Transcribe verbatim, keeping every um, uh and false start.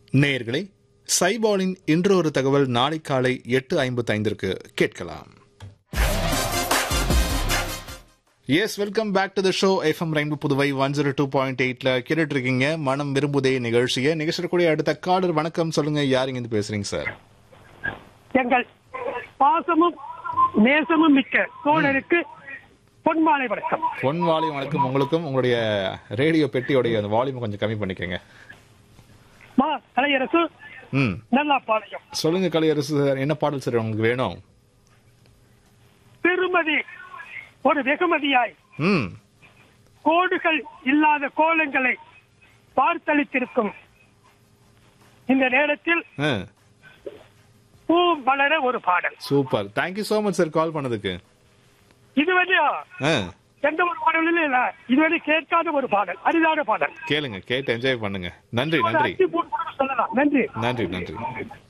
நேயர்களே, சைபாலின் இன்று ஒரு தகவல் நாளை காலை எட்டு ஐம்பத்தி ஐந்திற்கு கேட்கலாம். S, welcome back to the show. FM rainbow Puduvai one zero two point எயிட்ல கேட்டுட்டு இருக்கீங்க மனம் விரும்புதே நிகழ்ச்சியை. நிகழ்ச்சிக்கூடிய அடுத்த காலர் வணக்கம். சொல்லுங்க, யார் இங்க இருந்து பேசுறீங்க சார்? எங்கள் பாசமும் நேசமும் மிக்க தோழருக்கு பொன்மாலை வணக்கம். பொன்வாலி வணக்கம் உங்களுக்கும். உங்களுடைய ரேடியோ பெட்டியோடைய அந்த வால்யூம் கொஞ்சம் கம்மி பண்ணிக்கங்க. மா கலையரசு ம் நல்லா பாளையம். சொல்லுங்க கலையரசு சார், என்ன பாடல் சார் உங்களுக்கு வேணும்? திருமதி ஒரு வெகுமதியாய் ம் கோடுகள் இல்லாத கோலங்களை பார்த்தளித்திருக்கும் இந்த நேரத்தில் ஆ பூ மலர ஒரு பாடல். Super, thank you so much sir call பண்ணதுக்கு. இதுவரை ஆ எந்த ஒரு பாடலிலும் இல்ல, இதுவரை கேட்காத ஒரு பாடல், அரிதான பாடல். கேளுங்க, கேட்டு என்ஜாய் பண்ணுங்க. நன்றி நன்றி அத்தி பூ கூட சொல்லலாம். நன்றி நன்றி நன்றி